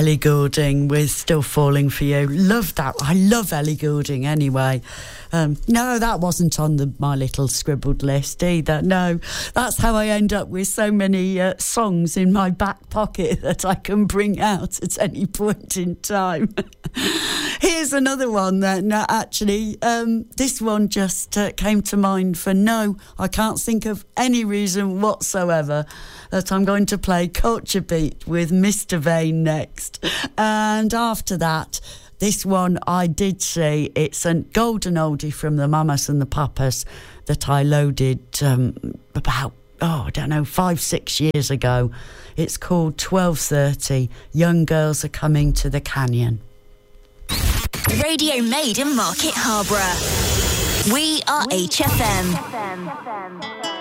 Ellie Goulding with Still Falling For You. Love that. I love Ellie Goulding anyway. No, that wasn't on my little scribbled list either. No, that's how I end up with so many songs in my back pocket that I can bring out at any point in time. Here's another one that actually, this one just came to mind for I can't think of any reason whatsoever that I'm going to play Culture Beat with Mr. Vane next. And after that, this one I did see. It's a golden oldie from the Mamas and the Papas that I loaded about, 5-6 years ago. It's called 12:30. Young Girls Are Coming to the Canyon. Radio made in Market Harborough. We are HFM.